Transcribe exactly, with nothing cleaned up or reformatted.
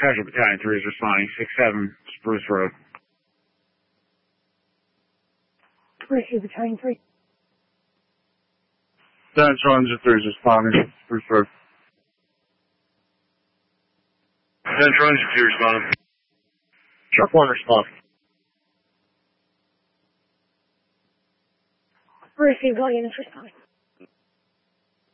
Casual Battalion three is responding. six seven Spruce Road. Casual Battalion three. Central Engine three is responding. Spruce Road. Central Engine two responding. Truck one responding. Received all units responding.